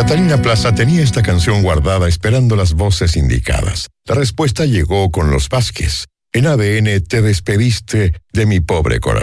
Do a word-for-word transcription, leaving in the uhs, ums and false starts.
Catalina Plaza tenía esta canción guardada esperando las voces indicadas. La respuesta llegó con Los Vázquez. En A D N te despediste de mi pobre corazón.